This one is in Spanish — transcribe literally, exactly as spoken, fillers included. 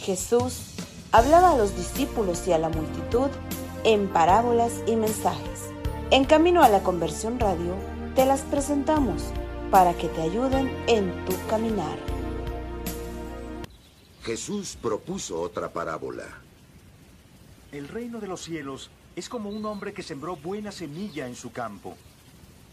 Jesús hablaba a los discípulos y a la multitud en parábolas y mensajes. En Camino a la Conversión Radio te las presentamos para que te ayuden en tu caminar. Jesús propuso otra parábola. El reino de los cielos es como un hombre que sembró buena semilla en su campo.